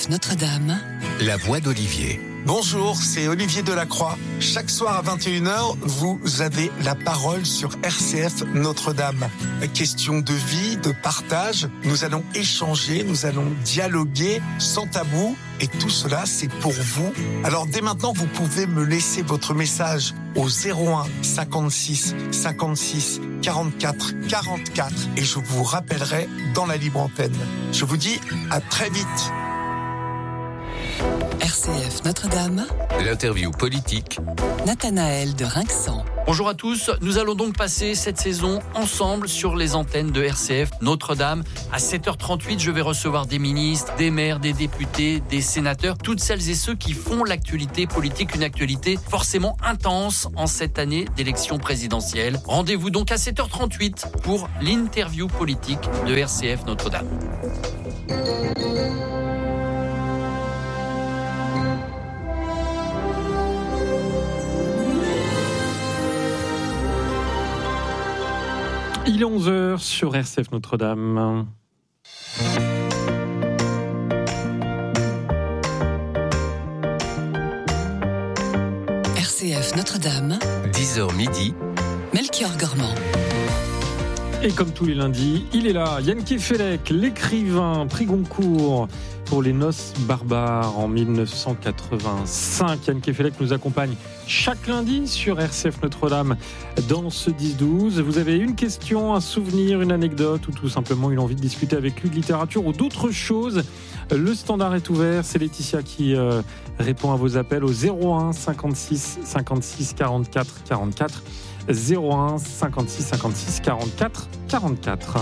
RCF Notre-Dame, la voix d'Olivier. Bonjour, c'est Olivier Delacroix. Chaque soir à 21h, vous avez la parole sur RCF Notre-Dame. Question de vie, de partage. Nous allons échanger, nous allons dialoguer sans tabou. Et tout cela, c'est pour vous. Alors dès maintenant, vous pouvez me laisser votre message au 01 56 56 44 44 et je vous rappellerai dans la libre antenne. Je vous dis à très vite. RCF Notre-Dame, L'interview politique, Nathanaël de Rinxan. Bonjour à tous, nous allons donc passer cette saison ensemble sur les antennes de RCF Notre-Dame. À 7h38, je vais recevoir des ministres, des maires, des députés, des sénateurs, toutes celles et ceux qui font l'actualité politique, une actualité forcément intense en cette année d'élection présidentielle. Rendez-vous donc à 7h38 pour l'interview politique de RCF Notre-Dame. Il est 11h sur RCF Notre-Dame. RCF Notre-Dame, 10h midi, Melchior Gormand. Et comme tous les lundis, il est là, Yann Kefelec, l'écrivain, prix Goncourt pour Les Noces barbares en 1985. Yann Kefelec nous accompagne chaque lundi sur RCF Notre-Dame dans ce 10-12. Vous avez une question, un souvenir, une anecdote ou tout simplement une envie de discuter avec lui de littérature ou d'autres choses. Le standard est ouvert, c'est Laetitia qui répond à vos appels au 01 56 56 44 44. 01 56 56 44 44.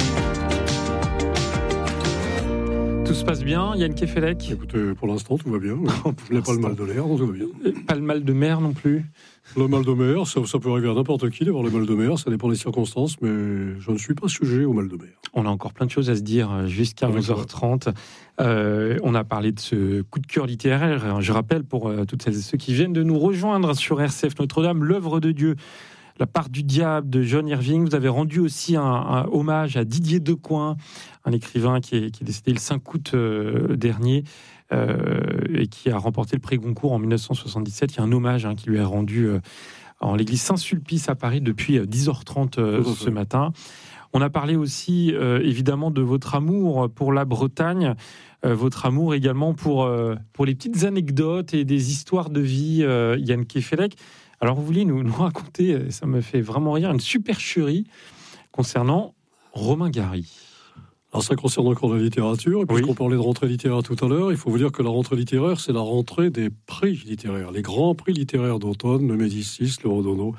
Tout se passe bien, Yann Kefelec? Écoutez, pour l'instant, tout va bien. Je n'ai pas le mal de l'air, donc tout va bien. Pas le mal de mer non plus? Le mal de mer, ça peut arriver à n'importe qui d'avoir le mal de mer, ça dépend des circonstances, mais je ne suis pas sujet au mal de mer. On a encore plein de choses à se dire jusqu'à 11h30. On a parlé de ce coup de cœur littéraire. Je rappelle pour toutes celles et ceux qui viennent de nous rejoindre sur RCF Notre-Dame, l'œuvre de Dieu, La part du diable de John Irving. Vous avez rendu aussi un hommage à Didier Decoing, un écrivain qui est décédé le 5 août dernier et qui a remporté le prix Goncourt en 1977. Il y a un hommage qui lui est rendu en l'église Saint-Sulpice à Paris depuis 10h30 ce matin. On a parlé aussi évidemment de votre amour pour la Bretagne, votre amour également pour les petites anecdotes et des histoires de vie, Yann Kefelec. Alors, vous vouliez nous raconter, ça me fait vraiment rire, une supercherie concernant Romain Gary. Alors, ça concerne encore la littérature. Et puisqu'on parlait de rentrée littéraire tout à l'heure, il faut vous dire que la rentrée littéraire, c'est la rentrée des prix littéraires. Les grands prix littéraires d'automne, le Médicis, le Rodonneau,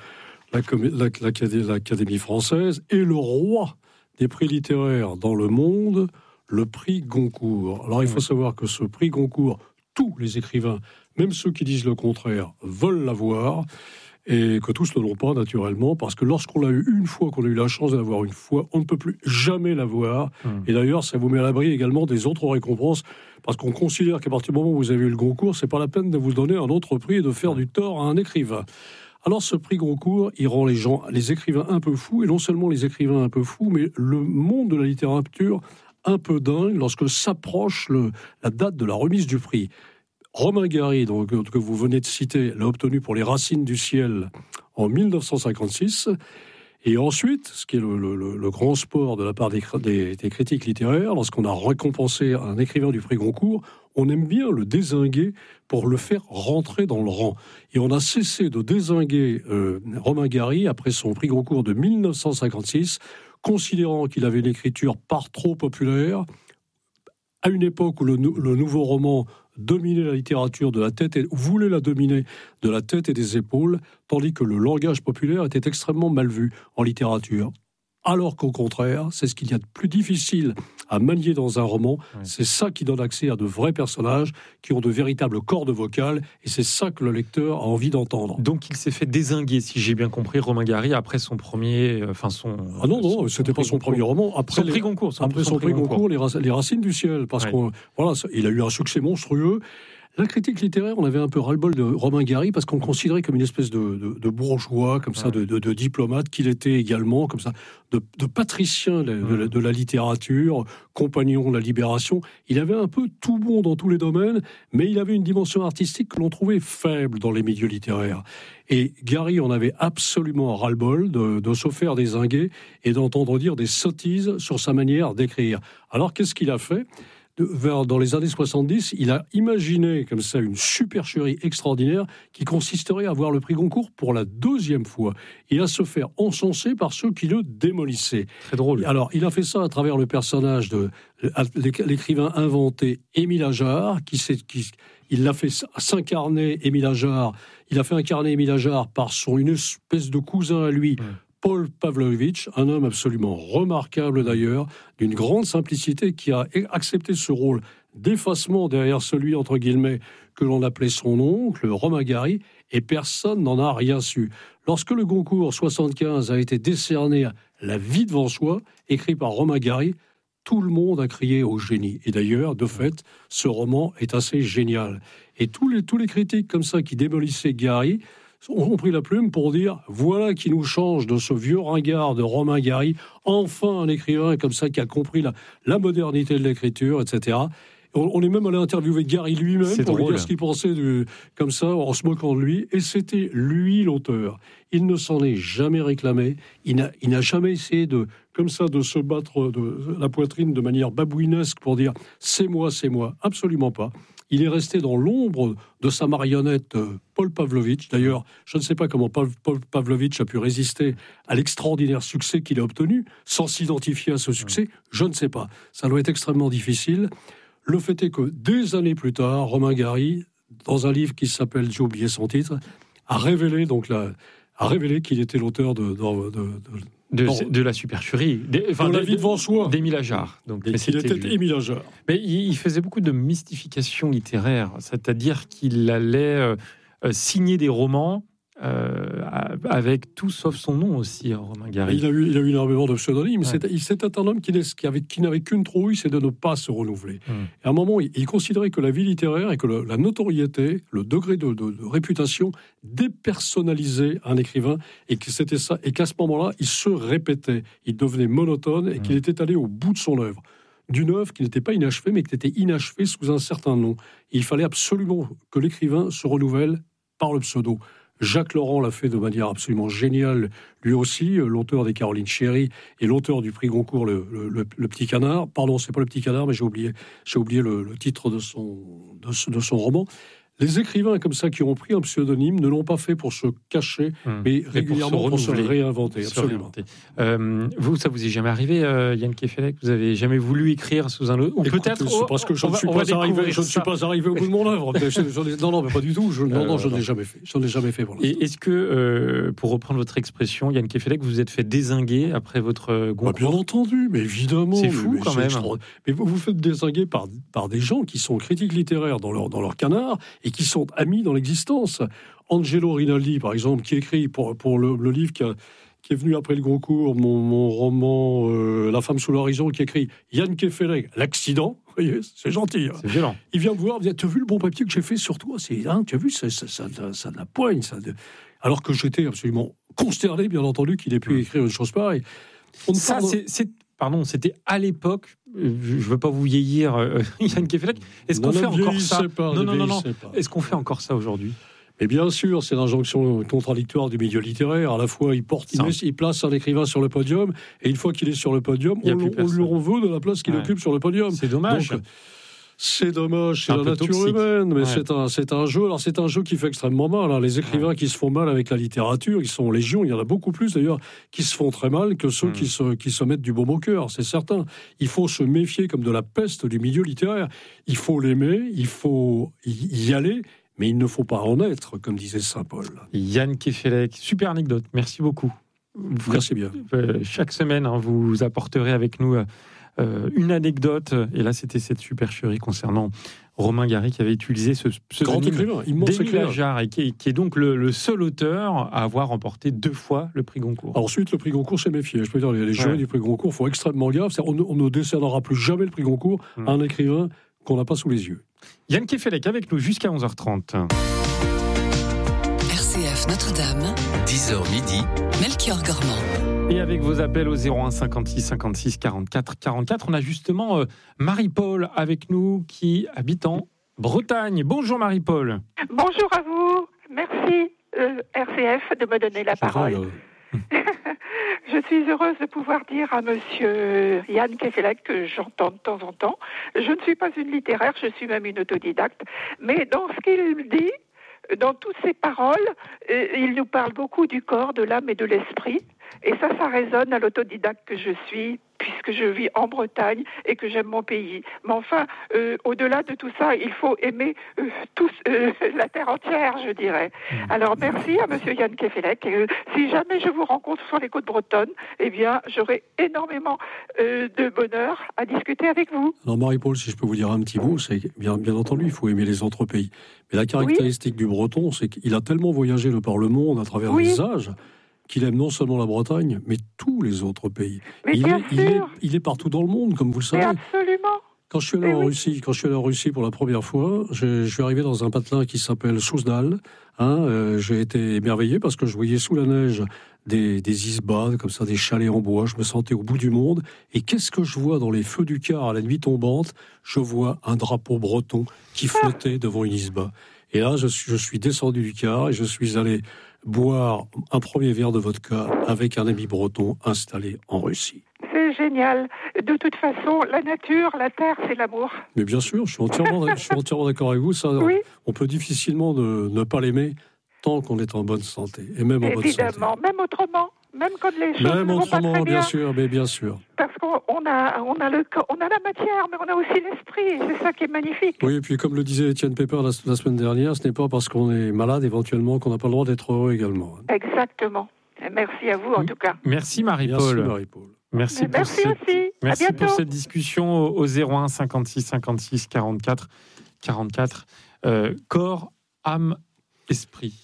l'Académie française et le roi des prix littéraires dans le monde, le prix Goncourt. Alors, il faut savoir que ce prix Goncourt, tous les écrivains, même ceux qui disent le contraire, veulent l'avoir, et que tous ne l'ont pas, naturellement, parce que lorsqu'on l'a eu une fois, qu'on a eu la chance de l'avoir une fois, on ne peut plus jamais l'avoir. Et d'ailleurs, ça vous met à l'abri également des autres récompenses, parce qu'on considère qu'à partir du moment où vous avez eu le Goncourt, c'est pas la peine de vous donner un autre prix et de faire du tort à un écrivain. Alors, ce prix Goncourt, il rend les écrivains un peu fous, et non seulement les écrivains un peu fous, mais le monde de la littérature un peu dingue lorsque s'approche la date de la remise du prix. Romain Gary, donc, que vous venez de citer, l'a obtenu pour Les Racines du ciel en 1956. Et ensuite, ce qui est le grand sport de la part des critiques littéraires, lorsqu'on a récompensé un écrivain du prix Goncourt, on aime bien le dézinguer pour le faire rentrer dans le rang. Et on a cessé de dézinguer Romain Gary après son prix Goncourt de 1956, considérant qu'il avait une écriture par trop populaire, à une époque où le nouveau roman dominait la littérature de la tête et voulait la dominer de la tête et des épaules, tandis que le langage populaire était extrêmement mal vu en littérature. Alors qu'au contraire, c'est ce qu'il y a de plus difficile à manier dans un roman. C'est ça qui donne accès à de vrais personnages qui ont de véritables cordes vocales, et c'est ça que le lecteur a envie d'entendre. Donc il s'est fait dézinguer, si j'ai bien compris, Romain Gary, après son premier... non, c'était pas son premier roman. Après son prix Goncourt. Après son prix Goncourt, Les Racines du ciel, parce qu'il a eu un succès monstrueux. La critique littéraire, on avait un peu ras-le-bol de Romain Gary parce qu'on le considérait comme une espèce de bourgeois, comme ça, de diplomate qu'il était également, comme ça, de patricien de la littérature, compagnon de la Libération. Il avait un peu tout bon dans tous les domaines, mais il avait une dimension artistique que l'on trouvait faible dans les milieux littéraires. Et Gary en avait absolument ras-le-bol de se faire dézinguer et d'entendre dire des sottises sur sa manière d'écrire. Alors qu'est-ce qu'il a fait ? Dans les années 70, il a imaginé comme ça une supercherie extraordinaire qui consisterait à avoir le prix Goncourt pour la 2e fois et à se faire encenser par ceux qui le démolissaient. Très drôle. Alors, il a fait ça à travers le personnage de l'écrivain inventé Émile Ajar, il l'a fait s'incarner Émile Ajar. Il a fait incarner Émile Ajar par une espèce de cousin à lui, Paul Pavlovitch, un homme absolument remarquable d'ailleurs, d'une grande simplicité, qui a accepté ce rôle d'effacement derrière celui, entre guillemets, que l'on appelait son oncle, Romain Gary, et personne n'en a rien su. Lorsque le Goncourt 75 a été décerné à La vie devant soi, écrit par Romain Gary, tout le monde a crié au génie. Et d'ailleurs, de fait, ce roman est assez génial. Et tous les critiques comme ça qui démolissaient Gary ont pris la plume pour dire voilà qui nous change de ce vieux ringard de Romain Gary, enfin un écrivain comme ça qui a compris la modernité de l'écriture, etc. On est même allé interviewer Gary lui-même pour lui dire ce qu'il pensait comme ça, en se moquant de lui, et c'était lui l'auteur. Il ne s'en est jamais réclamé, il n'a jamais essayé de se battre de la poitrine de manière babouinesque pour dire c'est moi, absolument pas. Il est resté dans l'ombre de sa marionnette Paul Pavlovitch. D'ailleurs, je ne sais pas comment Paul Pavlovitch a pu résister à l'extraordinaire succès qu'il a obtenu sans s'identifier à ce succès. Je ne sais pas. Ça doit être extrêmement difficile. Le fait est que des années plus tard, Romain Gary, dans un livre qui s'appelle, j'ai oublié son titre, a révélé qu'il était l'auteur de la supercherie, La vie devant soi, d'Émile Ajar. Donc, il était Émile Ajar. Mais il faisait beaucoup de mystification littéraire, c'est-à-dire qu'il allait signer des romans avec tout sauf son nom aussi, Romain Gary. Il a eu énormément de pseudonymes. Ouais. C'était un homme qui n'avait qu'une trouille, c'est de ne pas se renouveler. Et à un moment, il considérait que la vie littéraire et que la notoriété, le degré de réputation dépersonnalisait un écrivain, et que c'était ça, et qu'à ce moment-là, il se répétait, il devenait monotone, et qu'il était allé au bout de son œuvre. D'une œuvre qui n'était pas inachevée, mais qui était inachevée sous un certain nom. Et il fallait absolument que l'écrivain se renouvelle par le pseudo. Jacques Laurent l'a fait de manière absolument géniale, lui aussi, l'auteur des Caroline Chéry et l'auteur du prix Goncourt, le Petit Canard. Pardon, c'est pas le Petit Canard, mais j'ai oublié le titre de son roman. Les écrivains comme ça qui ont pris un pseudonyme ne l'ont pas fait pour se cacher, mais régulièrement pour se réinventer. Absolument. Vous, ça vous est jamais arrivé, Yann Kefelec? Vous avez jamais voulu écrire sous un autre? Peut-être. C'est parce que je ne suis pas arrivé au bout de mon œuvre. Non, mais pas du tout. Je ne l'ai jamais fait. Je ne l'ai jamais fait pour l'instant. Et est-ce que, pour reprendre votre expression, Yann Kefelec, vous vous êtes fait dézinguer après votre Goncourt? Bien entendu, mais évidemment. C'est fou quand même. Mais vous vous faites dézinguer par des gens qui sont critiques littéraires dans leur canard et qui sont amis dans l'existence. Angelo Rinaldi, par exemple, qui écrit pour le livre qui est venu après le Goncourt, mon roman La femme sous l'horizon, qui écrit Yann Kefelec, l'accident. Vous voyez, c'est gentil. C'est violent. Il vient me voir, tu as vu le bon papier que j'ai fait sur toi? Tu as vu, ça de la poigne. Alors que j'étais absolument consterné, bien entendu, qu'il ait pu écrire une chose pareille. C'était à l'époque, je ne veux pas vous vieillir, Yann Kefelec. Est-ce qu'on fait encore ça? Non. Est-ce qu'on fait encore ça aujourd'hui? Mais bien sûr, c'est l'injonction contradictoire du milieu littéraire. À la fois, il place un écrivain sur le podium, et une fois qu'il est sur le podium, on lui en veut de la place qu'il occupe sur le podium. C'est dommage. Donc, c'est dommage, c'est la nature humaine, mais c'est un jeu. Alors c'est un jeu qui fait extrêmement mal. Les écrivains qui se font mal avec la littérature, ils sont légion. Il y en a beaucoup plus d'ailleurs qui se font très mal que ceux qui se mettent du baume au cœur. C'est certain. Il faut se méfier comme de la peste du milieu littéraire. Il faut l'aimer, il faut y aller, mais il ne faut pas en être, comme disait Saint Paul. Yann Kefelec, super anecdote. Merci beaucoup. Merci bien. Chaque semaine, vous apporterez avec nous une anecdote, et là c'était cette supercherie concernant Romain Gary qui avait utilisé ce grand écrivain, immense écrivain, Ajar, et qui est donc le seul auteur à avoir remporté 2 fois le prix Goncourt. Ensuite, le prix Goncourt s'est méfié. Je peux dire, les jurys du prix Goncourt font extrêmement gaffe. On ne décernera plus jamais le prix Goncourt à un écrivain qu'on n'a pas sous les yeux. Yann Kefelec avec nous jusqu'à 11h30. RCF Notre-Dame, 10h midi, Melchior Gormand. Et avec vos appels au 01 56 56 44 44, on a justement Marie-Paul avec nous qui habite en Bretagne. Bonjour Marie-Paul. Bonjour à vous. Merci RCF de me donner la parole. Je suis heureuse de pouvoir dire à monsieur Yann Kefelec, que j'entends de temps en temps, je ne suis pas une littéraire, je suis même une autodidacte, mais dans ce qu'il dit, dans toutes ses paroles, il nous parle beaucoup du corps, de l'âme et de l'esprit. Et ça résonne à l'autodidacte que je suis, puisque je vis en Bretagne et que j'aime mon pays. Mais enfin, au-delà de tout ça, il faut aimer tous la terre entière, je dirais. Alors merci à monsieur Yann Kefelec. Si jamais je vous rencontre sur les côtes bretonnes, eh bien, j'aurai énormément de bonheur à discuter avec vous. Alors Marie-Paul, si je peux vous dire un petit mot, c'est bien entendu, il faut aimer les autres pays. Mais la caractéristique du breton, c'est qu'il a tellement voyagé par le monde à travers les âges, qu'il aime non seulement la Bretagne, mais tous les autres pays. Mais il est partout dans le monde, comme vous le savez. Mais absolument. Quand je suis allé en Russie pour la première fois, je suis arrivé dans un patelin qui s'appelle Souzdal. J'ai été émerveillé parce que je voyais sous la neige des isbas, comme ça, des chalets en bois. Je me sentais au bout du monde. Et qu'est-ce que je vois dans les feux du quart à la nuit tombante? Je vois un drapeau breton qui flottait devant une isba. Et là, je suis descendu du car et je suis allé boire un premier verre de vodka avec un ami breton installé en Russie. C'est génial. De toute façon, la nature, la terre, c'est l'amour. Mais bien sûr, je suis entièrement d'accord avec vous. Ça, on peut difficilement ne pas l'aimer tant qu'on est en bonne santé. Et même en bonne santé. Évidemment, même autrement. Même quand les choses même ne vont pas très bien. bien sûr. Parce qu'on a la matière, mais on a aussi l'esprit. C'est ça qui est magnifique. Oui, et puis comme le disait Étienne Pepper la semaine dernière, ce n'est pas parce qu'on est malade éventuellement qu'on n'a pas le droit d'être heureux également. Exactement. Merci à vous en tout cas. Merci Marie-Paul. Merci aussi. Merci à bientôt. pour cette discussion au 01 56 56 44 44. Corps, âme, esprit.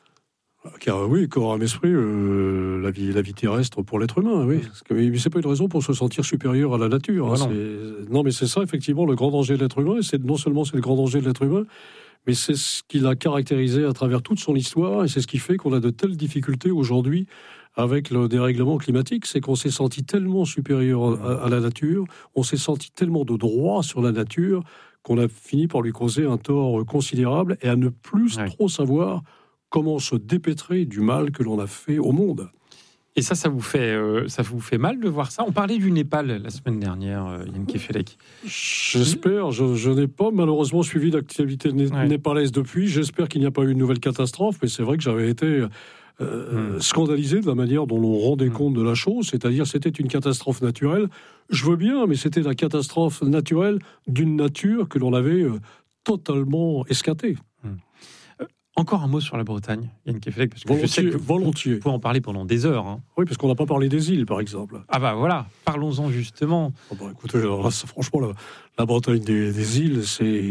Car oui, corps, âme, esprit, la vie terrestre pour l'être humain, oui. Mais c'est pas une raison pour se sentir supérieur à la nature. Non, mais c'est ça, effectivement, le grand danger de l'être humain. Et non seulement c'est le grand danger de l'être humain, mais c'est ce qu'il a caractérisé à travers toute son histoire. Et c'est ce qui fait qu'on a de telles difficultés aujourd'hui avec le dérèglement climatique. C'est qu'on s'est senti tellement supérieur à la nature, on s'est senti tellement de droit sur la nature qu'on a fini par lui causer un tort considérable et à ne plus trop savoir comment se dépêtrer du mal que l'on a fait au monde. Et ça vous fait mal de voir ça? On parlait du Népal la semaine dernière, Yann Kefelec. J'espère. Je n'ai pas malheureusement suivi l'activité népalaise depuis. J'espère qu'il n'y a pas eu une nouvelle catastrophe, mais c'est vrai que j'avais été scandalisé de la manière dont l'on rendait compte de la chose, c'est-à-dire c'était une catastrophe naturelle. Je veux bien, mais c'était la catastrophe naturelle d'une nature que l'on avait totalement escatée. Encore un mot sur la Bretagne, Yann Kefelec, parce que je sais que volontiers. Vous pouvez en parler pendant des heures. Hein. Oui, parce qu'on n'a pas parlé des îles, par exemple. Ah bah voilà, parlons-en justement. Écoutez, alors là, franchement, la Bretagne des îles,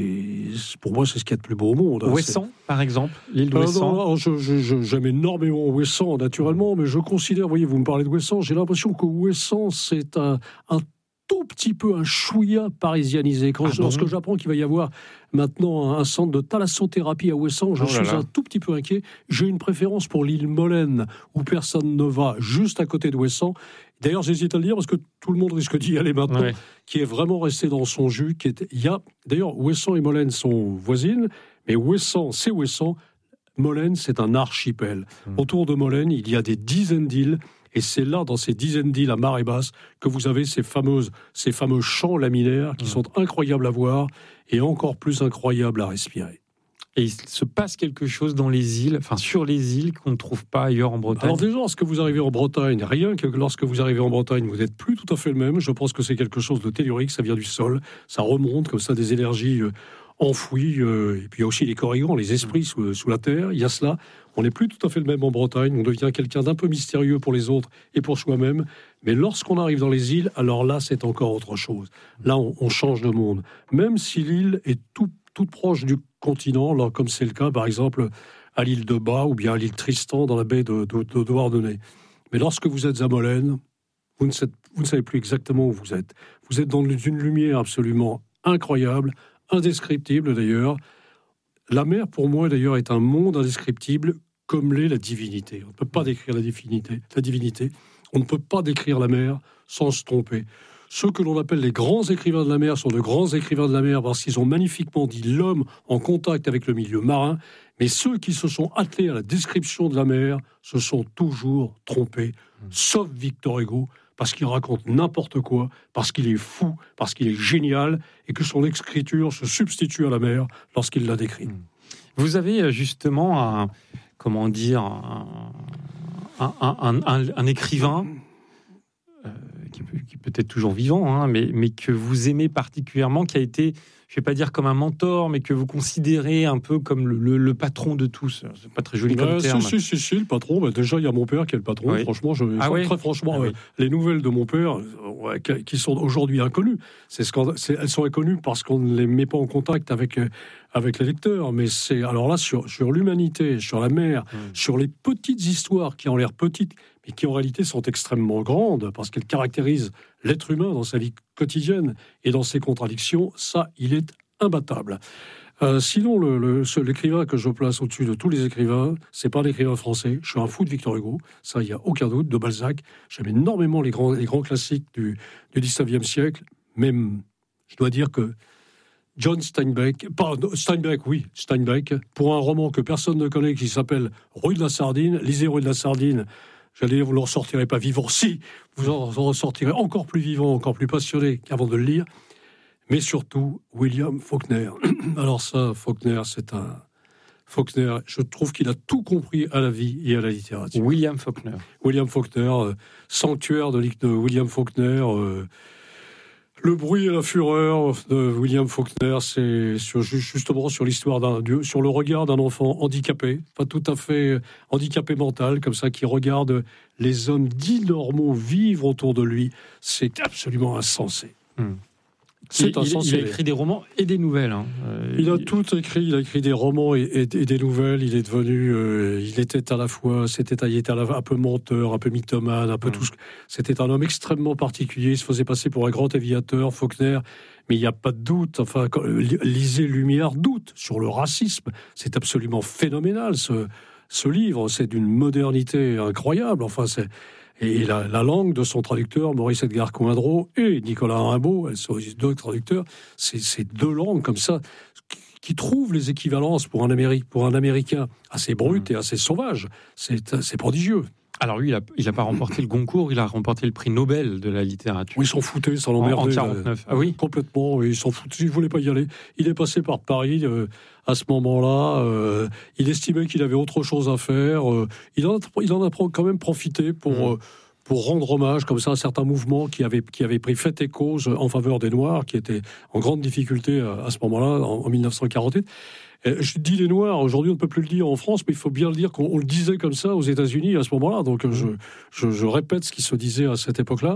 pour moi, c'est ce qu'il y a de plus beau au monde. Ouessant, par exemple, l'île d'Ouessant. J'aime énormément Ouessant, naturellement, mais je considère, vous me parlez de Ouessant, j'ai l'impression que Ouessant, c'est un tout petit peu un chouïa parisianisé. Lorsque j'apprends qu'il va y avoir maintenant un centre de thalassothérapie à Ouessant, je suis un tout petit peu inquiet. J'ai une préférence pour l'île Molène, où personne ne va, juste à côté d'Ouessant. D'ailleurs, j'hésite à le dire parce que tout le monde risque d'y aller maintenant, qui est vraiment resté dans son jus. D'ailleurs, Ouessant et Molène sont voisines, mais Ouessant, c'est Ouessant. Molène, c'est un archipel. Autour de Molène, il y a des dizaines d'îles. Et c'est là, dans ces dizaines d'îles à marée basse, que vous avez ces fameux champs laminaires qui sont incroyables à voir et encore plus incroyables à respirer. Et il se passe quelque chose dans les îles, sur les îles qu'on ne trouve pas ailleurs en Bretagne. Alors déjà, lorsque vous arrivez en Bretagne, rien que lorsque vous arrivez en Bretagne, vous n'êtes plus tout à fait le même. Je pense que c'est quelque chose de tellurique, ça vient du sol, ça remonte comme ça des énergies enfouis, et puis il y a aussi les corrigans, les esprits sous la terre, il y a cela. On n'est plus tout à fait le même en Bretagne, on devient quelqu'un d'un peu mystérieux pour les autres et pour soi-même, mais lorsqu'on arrive dans les îles, alors là c'est encore autre chose. Là on change de monde, même si l'île est toute proche du continent, là, comme c'est le cas par exemple à l'île de Bas ou bien à l'île Tristan dans la baie de Douarnenez. Mais lorsque vous êtes à Molène, vous ne savez plus exactement où vous êtes. Vous êtes dans une lumière absolument incroyable, indescriptible d'ailleurs. La mer, pour moi, d'ailleurs, est un monde indescriptible, comme l'est la divinité. On ne peut pas décrire la divinité. On ne peut pas décrire la mer sans se tromper. Ceux que l'on appelle les grands écrivains de la mer sont de grands écrivains de la mer parce qu'ils ont magnifiquement dit l'homme en contact avec le milieu marin. Mais ceux qui se sont attelés à la description de la mer se sont toujours trompés, sauf Victor Hugo, parce qu'il raconte n'importe quoi, parce qu'il est fou, parce qu'il est génial, et que son écriture se substitue à la mer lorsqu'il la décrit. Vous avez justement un écrivain qui peut être toujours vivant, mais que vous aimez particulièrement, qui a été, je ne vais pas dire comme un mentor, mais que vous considérez un peu comme le patron de tous. C'est pas très joli comme terme. Si, le patron. Déjà, il y a mon père qui est le patron. Oui. Franchement, très franchement, les nouvelles de mon père, qui sont aujourd'hui inconnues, elles sont inconnues parce qu'on ne les met pas en contact avec les lecteurs. Mais c'est alors là sur l'humanité, sur la mer, sur les petites histoires qui ont l'air petites, mais qui en réalité sont extrêmement grandes parce qu'elles caractérisent l'être humain dans sa vie quotidienne et dans ses contradictions. Ça, il est imbattable. Sinon, l'écrivain que je place au-dessus de tous les écrivains, c'est pas l'écrivain français. Je suis un fou de Victor Hugo, ça, il n'y a aucun doute, de Balzac. J'aime énormément les grands classiques du 19e siècle. Même, je dois dire que Steinbeck, pour un roman que personne ne connaît, qui s'appelle Rue de la Sardine, lisez Rue de la Sardine. J'allais dire, vous ne le ressortirez pas vivant. Si, vous en ressortirez encore plus vivant, encore plus passionné qu'avant de le lire. Mais surtout, William Faulkner. Alors ça, Faulkner, je trouve qu'il a tout compris à la vie et à la littérature. William Faulkner, Sanctuaire de William Faulkner, Le bruit et la fureur de William Faulkner, c'est justement sur l'histoire sur le regard d'un enfant handicapé, pas tout à fait handicapé mental, comme ça, qui regarde les hommes dits normaux vivre autour de lui. C'est absolument insensé. Il a écrit des romans et des nouvelles. Il a tout écrit. Il a écrit des romans et des nouvelles. Il est devenu, il était à la fois, il était un peu menteur, un peu mythomane, un peu tout. C'était un homme extrêmement particulier. Il se faisait passer pour un grand aviateur, Faulkner. Mais il n'y a pas de doute. Enfin, lisez Lumière, doute sur le racisme. C'est absolument phénoménal ce livre. C'est d'une modernité incroyable. Enfin, Et la langue de son traducteur, Maurice Edgar Coindreau, et Nicolas Rimbaud, elles sont deux traducteurs, c'est deux langues comme ça, qui trouvent les équivalences pour un Américain assez brut et assez sauvage. C'est prodigieux. Alors lui, il n'a pas remporté le Goncourt, il a remporté le prix Nobel de la littérature. Oui, ils s'en foutaient, ça l'emmerdait. En 1949. Ah oui ? Complètement, oui, ils s'en foutaient, il ne voulait pas y aller. Il est passé par Paris à ce moment-là. Il estimait qu'il avait autre chose à faire. Il en a quand même profité pour rendre hommage comme ça à certains mouvements qui avaient pris fait et cause en faveur des Noirs, qui étaient en grande difficulté à ce moment-là, en 1948. Je dis les Noirs, aujourd'hui on ne peut plus le dire en France, mais il faut bien le dire qu'on le disait comme ça aux États-Unis à ce moment-là. Donc je répète ce qui se disait à cette époque-là.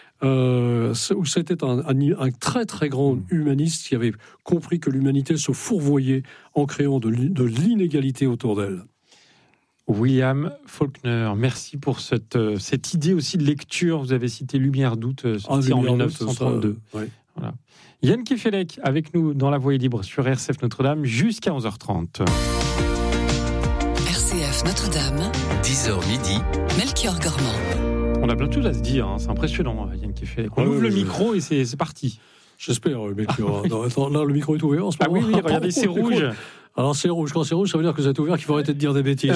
C'était un très très grand humaniste qui avait compris que l'humanité se fourvoyait en créant de l'inégalité autour d'elle. William Faulkner, merci pour cette idée aussi de lecture. Vous avez cité Lumière doute, sorti en 1932. Ouais. Voilà. Yann Kefelec avec nous dans La Voix est libre sur RCF Notre-Dame jusqu'à 11h30. RCF Notre-Dame, 10h midi, Melchior Gormand. On a plein de choses à se dire, hein. C'est impressionnant, Yann Kefelec. On ouvre le micro et c'est parti. J'espère, Melchior. Attends, là, le micro est ouvert en ce moment. Ah oui, regardez, c'est rouge. Alors c'est rouge, quand c'est rouge, ça veut dire que vous êtes ouvert, qu'il faut arrêter de dire des bêtises.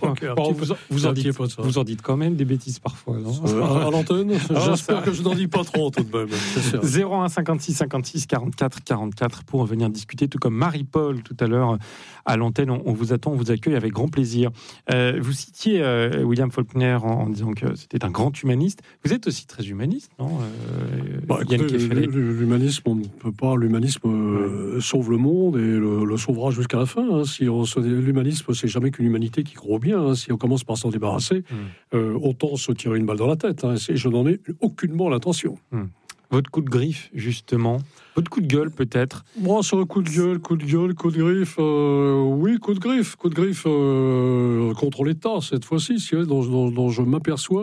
Vous en dites quand même des bêtises parfois, non ? À l'antenne, j'espère que je n'en dis pas trop tout de même. 01 56 56 44 44 pour venir discuter, tout comme Marie-Paul tout à l'heure à l'antenne. On vous attend, on vous accueille avec grand plaisir. Vous citiez William Faulkner en disant que c'était un grand humaniste. Vous êtes aussi très humaniste, non l'humanisme, on ne peut pas. L'humanisme sauve le monde et le sauvera jusqu'à la fin. L'humanisme, c'est jamais qu'une humanité qui croit bien. Si on commence par s'en débarrasser, autant se tirer une balle dans la tête. Je n'en ai aucunement l'intention. Votre coup de griffe, justement. Votre coup de gueule, peut-être. Moi, sur le coup de gueule, coup de griffe, oui, coup de griffe contre l'État, cette fois-ci, dont je m'aperçois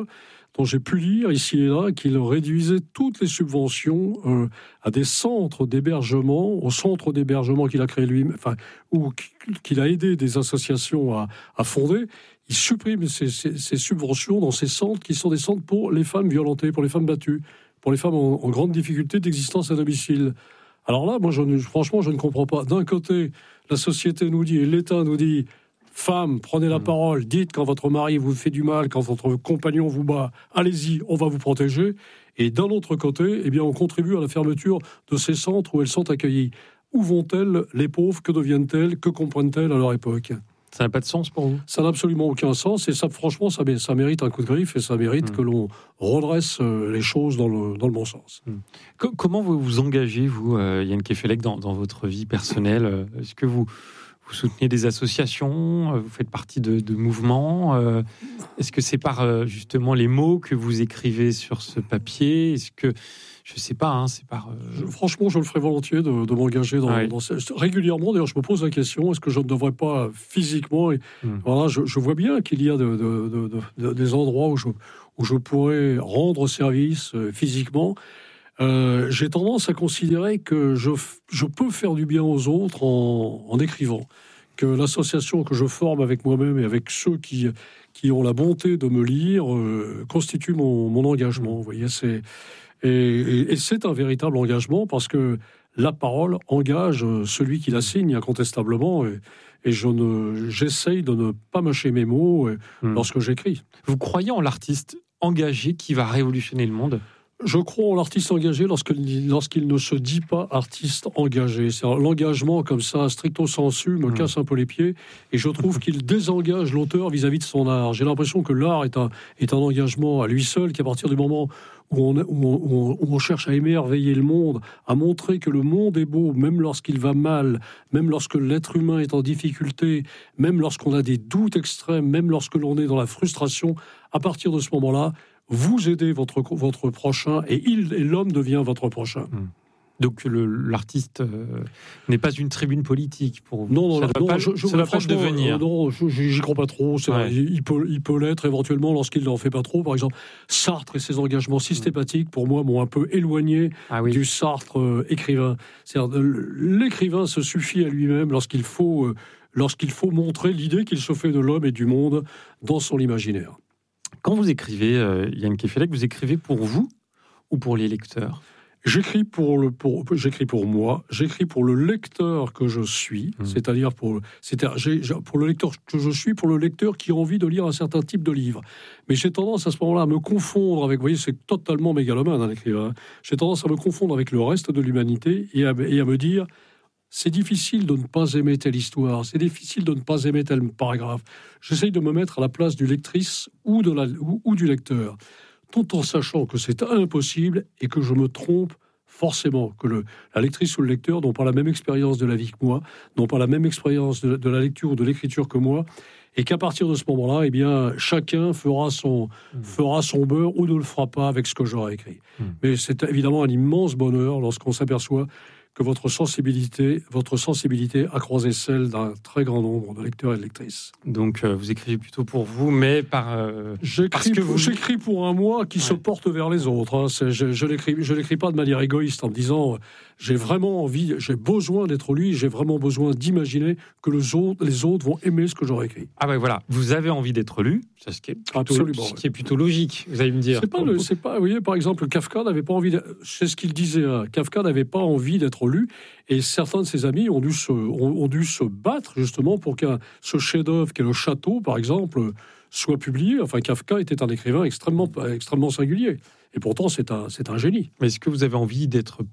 dont j'ai pu lire ici et là qu'il réduisait toutes les subventions à des centres d'hébergement, aux centres d'hébergement qu'il a créé lui-même, ou qu'il a aidé des associations à fonder. Il supprime ces subventions dans ces centres qui sont des centres pour les femmes violentées, pour les femmes battues, pour les femmes en grande difficulté d'existence à domicile. Alors là, moi, franchement, je ne comprends pas. D'un côté, la société nous dit, et l'État nous dit, femmes, prenez la parole, dites quand votre mari vous fait du mal, quand votre compagnon vous bat, allez-y, on va vous protéger. Et d'un autre côté, eh bien, on contribue à la fermeture de ces centres où elles sont accueillies. Où vont-elles, les pauvres? Que deviennent-elles? Que comprennent-elles à leur époque? Ça n'a pas de sens pour vous? Ça n'a absolument aucun sens. Et ça, franchement, ça mérite un coup de griffe et ça mérite que l'on redresse les choses dans le bon sens. Comment vous vous engagez, vous, Yann Kefelec, dans votre vie personnelle? Est-ce que vous soutenez des associations? Vous faites partie de mouvements? Est-ce que c'est par justement les mots que vous écrivez sur ce papier? Est-ce que, je ne sais pas, c'est par... Franchement, je le ferai volontiés de m'engager régulièrement. D'ailleurs, je me pose la question, est-ce que je ne devrais pas physiquement... Voilà, je vois bien qu'il y a des endroits où je pourrais rendre service physiquement. J'ai tendance à considérer que je peux faire du bien aux autres en écrivant. Que l'association que je forme avec moi-même et avec ceux qui ont la bonté de me lire constitue mon engagement. Vous voyez, et c'est un véritable engagement parce que la parole engage celui qui la signe incontestablement. Et j'essaye de ne pas mâcher mes mots lorsque j'écris. Vous croyez en l'artiste engagé qui va révolutionner le monde ? Je crois en l'artiste engagé lorsqu'il ne se dit pas artiste engagé. L'engagement comme ça, stricto sensu, me casse un peu les pieds et je trouve qu'il désengage l'auteur vis-à-vis de son art. J'ai l'impression que l'art est un engagement à lui seul, qu'à partir du moment où on cherche à émerveiller le monde, à montrer que le monde est beau, même lorsqu'il va mal, même lorsque l'être humain est en difficulté, même lorsqu'on a des doutes extrêmes, même lorsque l'on est dans la frustration, à partir de ce moment-là, vous aidez votre prochain et l'homme devient votre prochain. Donc l'artiste n'est pas une tribune politique pour vous. Non, ça ne va pas le devenir. Non, j'y crois pas trop. Il peut l'être éventuellement lorsqu'il n'en fait pas trop. Par exemple, Sartre et ses engagements systématiques, pour moi, m'ont un peu éloigné du Sartre écrivain. C'est-à-dire, l'écrivain se suffit à lui-même lorsqu'il faut montrer l'idée qu'il se fait de l'homme et du monde dans son imaginaire. Quand vous écrivez, Yann Kefelec, vous écrivez pour vous ou pour les lecteurs ? J'écris pour moi, j'écris pour le lecteur que je suis, c'est-à-dire pour le lecteur que je suis, pour le lecteur qui a envie de lire un certain type de livre. Mais j'ai tendance à ce moment-là à me confondre avec, vous voyez, c'est totalement mégalomane un écrivain, j'ai tendance à me confondre avec le reste de l'humanité et à me dire... C'est difficile de ne pas aimer telle histoire, c'est difficile de ne pas aimer tel paragraphe. J'essaye de me mettre à la place du lectrice ou du lecteur, tout en sachant que c'est impossible et que je me trompe forcément, que la lectrice ou le lecteur n'ont pas la même expérience de la vie que moi, n'ont pas la même expérience de la lecture ou de l'écriture que moi, et qu'à partir de ce moment-là, eh bien, chacun fera son beurre ou ne le fera pas avec ce que j'aurai écrit. Mais c'est évidemment un immense bonheur lorsqu'on s'aperçoit que votre sensibilité a croisé celle d'un très grand nombre de lecteurs et de lectrices. Donc, vous écrivez plutôt pour vous, mais J'écris pour un moi qui se porte vers les autres. Hein. Je l'écris pas de manière égoïste en me disant j'ai vraiment envie, j'ai besoin d'être lu, j'ai vraiment besoin d'imaginer que les autres vont aimer ce que j'aurais écrit. Ah ben voilà, vous avez envie d'être lu, c'est ce qui est plutôt logique, vous allez me dire. C'est pas, vous voyez, par exemple, Kafka n'avait pas envie, c'est ce qu'il disait, hein. Kafka n'avait pas envie d'être lu, et certains de ses amis ont dû se battre justement pour que ce chef-d'œuvre qu'est Le Château, par exemple, soit publié. Enfin, Kafka était un écrivain extrêmement singulier. Et pourtant, c'est un génie. Mais est-ce que vous avez envie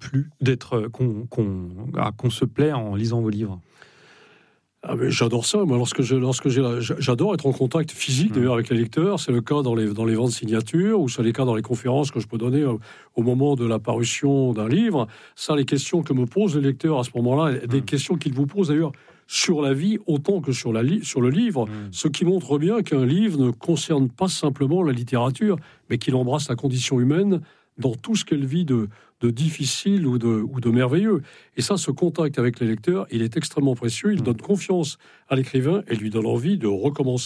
qu'on se plaît en lisant vos livres ? Mais j'adore ça. Moi, j'adore être en contact physique d'ailleurs avec les lecteurs. C'est le cas dans les ventes signatures, ou c'est le cas dans les conférences que je peux donner au moment de la parution d'un livre. Ça, les questions que me posent les lecteurs à ce moment-là, des questions qu'ils vous posent d'ailleurs sur la vie autant que sur le livre, ce qui montre bien qu'un livre ne concerne pas simplement la littérature, mais qu'il embrasse la condition humaine dans tout ce qu'elle vit de difficile ou de merveilleux. Et ça, ce contact avec les lecteurs, il est extrêmement précieux, il donne confiance à l'écrivain et lui donne envie de recommencer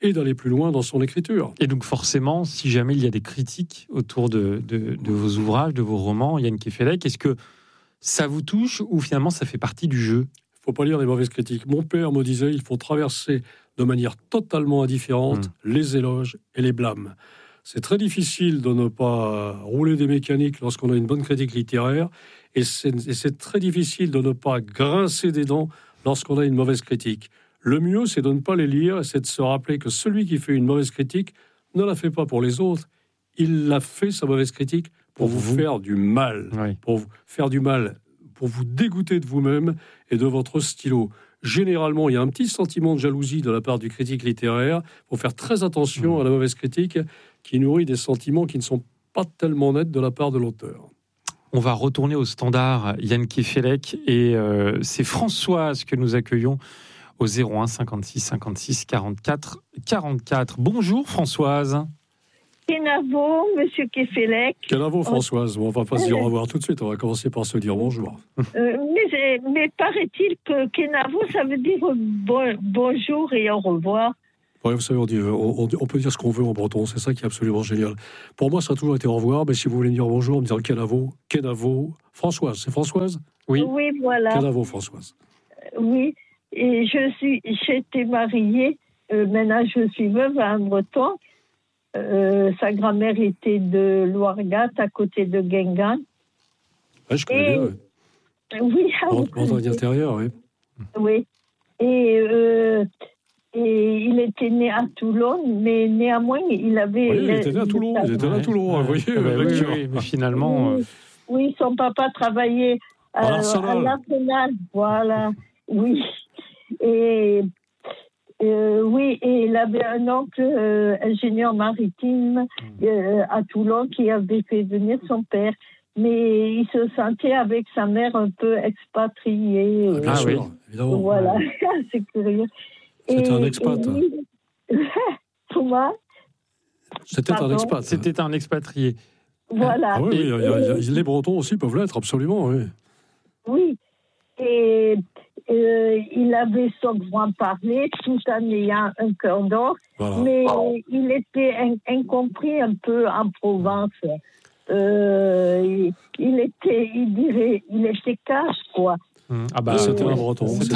et d'aller plus loin dans son écriture. Et donc forcément, si jamais il y a des critiques autour de vos ouvrages, de vos romans, Yann Kefelec, est-ce que ça vous touche ou finalement ça fait partie du jeu ? Il ne faut pas lire les mauvaises critiques. Mon père me disait il faut traverser de manière totalement indifférente les éloges et les blâmes. C'est très difficile de ne pas rouler des mécaniques lorsqu'on a une bonne critique littéraire, et c'est très difficile de ne pas grincer des dents lorsqu'on a une mauvaise critique. Le mieux, c'est de ne pas les lire, et c'est de se rappeler que celui qui fait une mauvaise critique ne la fait pas pour les autres. Il l'a fait, sa mauvaise critique, pour vous faire du mal. Oui. Pour vous faire du mal, pour vous dégoûter de vous-même et de votre stylo. Généralement, il y a un petit sentiment de jalousie de la part du critique littéraire. Il faut faire très attention à la mauvaise critique qui nourrit des sentiments qui ne sont pas tellement nets de la part de l'auteur. On va retourner au standard, Yann Kefelec, et c'est Françoise que nous accueillons au 01 56 56 44 44. Bonjour Françoise. Kenavo, monsieur Kefelec. Kenavo, Françoise. On va pas se dire au revoir tout de suite, on va commencer par se dire bonjour. Mais paraît-il que Kenavo, ça veut dire bonjour et au revoir. Ouais, vous savez, on peut dire ce qu'on veut en breton, c'est ça qui est absolument génial. Pour moi, ça a toujours été au revoir, mais si vous voulez me dire bonjour, on me dit Kenavo, Françoise. C'est Françoise ? Oui. Oui, voilà. Kenavo, Françoise. Oui, et j'étais mariée, maintenant je suis veuve à un breton. Sa grand-mère était de Loirgat, à côté de Guingamp. Ouais, je connais bien. Oui. Bretagne intérieure, oui. Oui. Et il était né à Toulon, mais néanmoins, il avait... Oui, il était né à Toulon, vous voyez. Oui, mais finalement... Oui, son papa travaillait à l'Arsenal, voilà, oui. Et il avait un oncle ingénieur maritime à Toulon qui avait fait venir son père. Mais il se sentait avec sa mère un peu expatrié. Bien sûr, évidemment. Voilà, c'est curieux. C'était un expat. Comment ? C'était un expatrié. Voilà. Ah oui, les Bretons aussi peuvent l'être, absolument, oui. Oui. Et il avait son grand parler tout en ayant un cœur d'or, mais il était incompris un peu en Provence. Il était cash, quoi. C'était un breton. C'était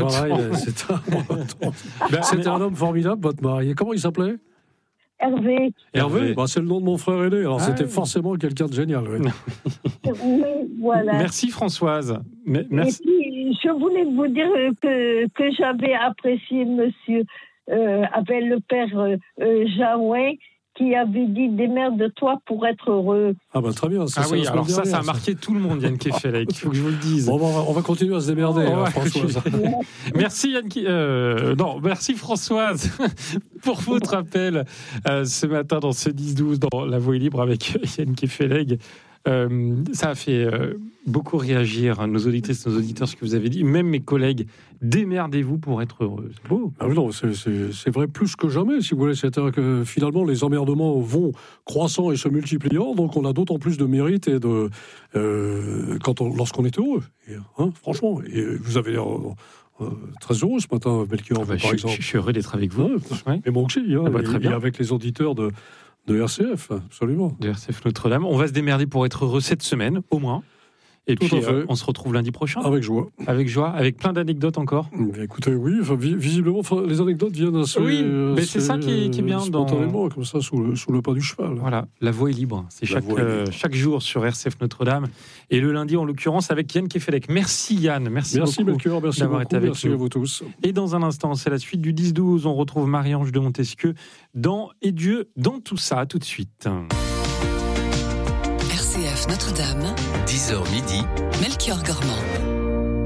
un homme formidable, votre mari. Comment il s'appelait ? Hervé. C'est le nom de mon frère aîné. Alors c'était forcément quelqu'un de génial. Oui. Oui, voilà. Merci Françoise. Merci. Et puis, je voulais vous dire que j'avais apprécié monsieur avec le père Jaouin, qui avait dit démerde-toi pour être heureux. Ah bah très bien. Ça a marqué tout le monde, Yann Kefelec. Il faut que je vous le dise. Bon, on va continuer à se démerder, Françoise. Merci merci Françoise pour votre appel ce matin dans ce 10-12 dans La Voix est libre avec Yann Kefelec. Ça a fait beaucoup réagir nos auditrices, nos auditeurs, ce que vous avez dit. Même mes collègues, démerdez-vous pour être heureux. C'est beau. Ah non, c'est vrai plus que jamais, si vous voulez. C'est-à-dire que finalement, les emmerdements vont croissant et se multipliant, donc on a d'autant plus de mérite et lorsqu'on est heureux. Franchement, et vous avez l'air très heureux ce matin, Melchior, par exemple. Je suis heureux d'être avec vous. Et moi aussi, très bien. Et avec les auditeurs de RCF, absolument. De RCF Notre-Dame. On va se démerder pour être heureux cette semaine, au moins. Et puis, on se retrouve lundi prochain. Avec joie. Avec plein d'anecdotes encore. Écoutez, oui, visiblement, les anecdotes viennent assez... Oui, mais c'est ça qui est bien. Spontanément, comme ça, sous le pas du cheval. Voilà, La Voix est libre. C'est chaque jour sur RCF Notre-Dame. Et le lundi, en l'occurrence, avec Yann Kefelec. Merci Yann, merci beaucoup Melchior, d'avoir été avec nous. Merci à vous tous. Et dans un instant, c'est la suite du 10-12. On retrouve Marie-Ange de Montesquieu dans Et Dieu dans tout ça, tout de suite. RCF Notre-Dame, 10h midi, Melchior Gormand.